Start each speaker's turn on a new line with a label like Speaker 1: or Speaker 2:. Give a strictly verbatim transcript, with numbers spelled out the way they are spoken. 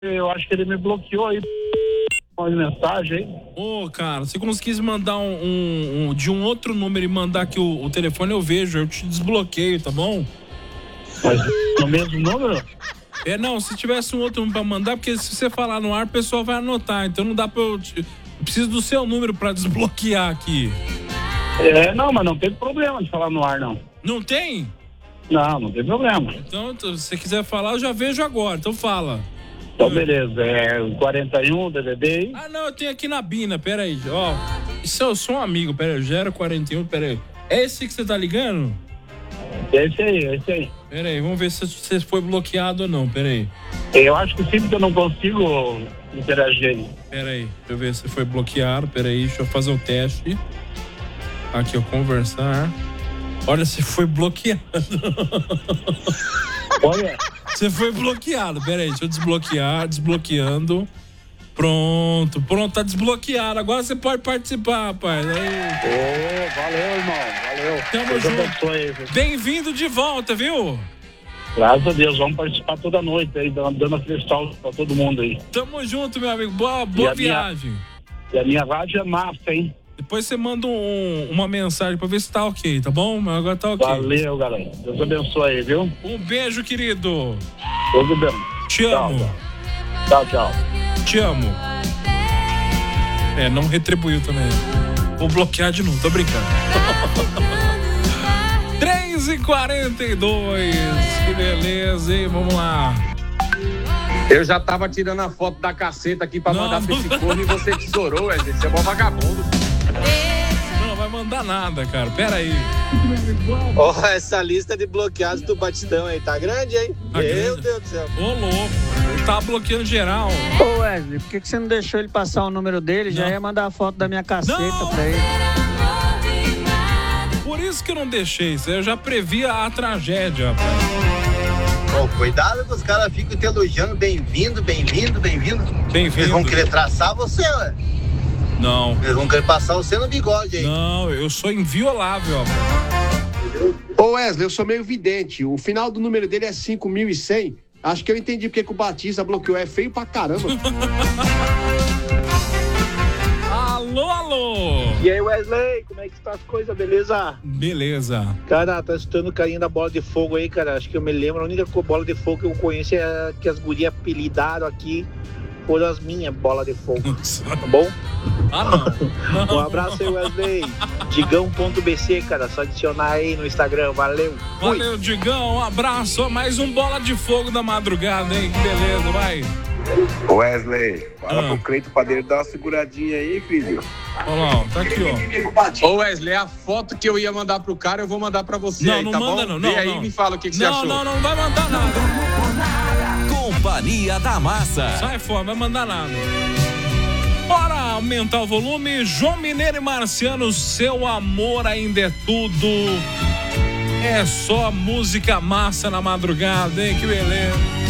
Speaker 1: Eu acho que ele me bloqueou aí. Uma mensagem aí.
Speaker 2: Ô, cara, se conseguisse mandar um, um, um de um outro número e mandar aqui o, o telefone, eu vejo, eu te desbloqueio, tá bom?
Speaker 1: Mas no mesmo número?
Speaker 2: É, não, se tivesse um outro número pra mandar, porque se você falar no ar, o pessoal vai anotar, então não dá pra eu... Te... Eu preciso do seu número pra desbloquear aqui.
Speaker 1: É, não, mas não tem problema de falar no ar, não.
Speaker 2: Não tem?
Speaker 1: Não, não tem problema.
Speaker 2: Então, se você quiser falar, eu já vejo agora, então fala.
Speaker 1: Então, beleza, é quarenta e um, D D D aí.
Speaker 2: Ah, não, eu tenho aqui na Bina, peraí, ó. Isso eu sou um amigo, peraí, zero quarenta e um, peraí. É esse que você tá ligando?
Speaker 1: É esse aí, é esse aí.
Speaker 2: Peraí, vamos ver se você foi bloqueado ou não, peraí.
Speaker 1: Eu acho que sim, porque eu não consigo interagir aí.
Speaker 2: Peraí, deixa eu ver se foi bloqueado, peraí, deixa eu fazer o teste. Aqui, ó, conversar. Olha, você foi bloqueado.
Speaker 1: Olha.
Speaker 2: Você foi bloqueado, peraí, deixa eu desbloquear, desbloqueando. Pronto, pronto, tá desbloqueado. Agora você pode participar, rapaz. Aí.
Speaker 1: Ô, valeu, irmão, valeu.
Speaker 2: Tamo junto. Bem-vindo de volta, viu?
Speaker 1: Graças a Deus, vamos participar toda noite aí, dando aquele salve pra todo mundo aí.
Speaker 2: Tamo junto, meu amigo. Boa, boa
Speaker 1: e
Speaker 2: viagem.
Speaker 1: Minha, e a minha rádio é massa, hein?
Speaker 2: Depois você manda um, uma mensagem pra ver se tá ok, tá bom? Mas agora tá ok.
Speaker 1: Valeu, galera. Deus abençoe aí, viu?
Speaker 2: Um beijo, querido.
Speaker 1: Tudo bem.
Speaker 2: Te amo.
Speaker 1: Tchau, tchau.
Speaker 2: Te amo. É, não retribuiu também. Vou bloquear de novo, tô brincando. três e quarenta e dois. Que beleza, hein? Vamos lá.
Speaker 3: Eu já tava tirando a foto da caceta aqui pra não, mandar pra esse corno e você tesourou, Wesley. Você é bom vagabundo.
Speaker 2: Não vai mandar nada, cara. Pera aí.
Speaker 4: Ó, oh, essa lista de bloqueados do Batistão aí tá grande, hein?
Speaker 2: Tá
Speaker 4: Meu
Speaker 2: grande.
Speaker 4: Deus do céu.
Speaker 2: Ô, louco. Ele tá bloqueando geral.
Speaker 5: Ô, Wesley, por que, que você não deixou ele passar o número dele? Não. Já ia mandar a foto da minha caceta não. pra ele.
Speaker 2: Por isso que eu não deixei. Eu já previa a tragédia, rapaz.
Speaker 6: Oh, cuidado que os caras ficam te elogiando. Bem-vindo, bem-vindo, bem-vindo.
Speaker 2: Bem-vindo.
Speaker 6: Eles vão querer traçar você, ué.
Speaker 2: Não.
Speaker 6: Eles vão querer passar você no bigode aí.
Speaker 2: Não, eu sou inviolável, rapaz.
Speaker 7: Ô Wesley, eu sou meio vidente. O final do número dele é cinco mil e cem. Acho que eu entendi porque que o Batista bloqueou. É feio pra caramba.
Speaker 2: Alô, alô!
Speaker 4: E aí, Wesley, como é que tá as coisas, beleza?
Speaker 2: Beleza.
Speaker 4: Cara, tá escutando o carinho da bola de fogo aí, cara. Acho que eu me lembro, a única bola de fogo que eu conheço é a que as gurias apelidaram aqui. Foram as minhas bolas de fogo.
Speaker 2: Nossa.
Speaker 4: Tá bom?
Speaker 2: Ah, não. não.
Speaker 4: Um abraço aí, Wesley. Digão ponto B C, cara. Só adicionar aí no Instagram. Valeu.
Speaker 2: Valeu, Digão. Um abraço. Mais um bola de fogo da madrugada, hein? Que beleza, vai.
Speaker 8: Wesley, fala
Speaker 2: ah.
Speaker 8: pro Cleito Padeiro dar uma seguradinha aí, filho.
Speaker 2: Olha lá, tá aqui, ó.
Speaker 3: Ô Wesley, a foto que eu ia mandar pro cara, eu vou mandar pra você
Speaker 2: não,
Speaker 3: aí,
Speaker 2: não
Speaker 3: tá
Speaker 2: manda,
Speaker 3: bom?
Speaker 2: Não, não,
Speaker 3: Vê aí
Speaker 2: não.
Speaker 3: e me fala o que, que
Speaker 2: não,
Speaker 3: você achou.
Speaker 2: Não, não, não vai mandar nada.
Speaker 9: Companhia da Massa.
Speaker 2: Sai fora, não vai mandar nada. Bora aumentar o volume. João Mineiro e Marciano, seu amor ainda é tudo. É só música massa na madrugada, hein? Que beleza.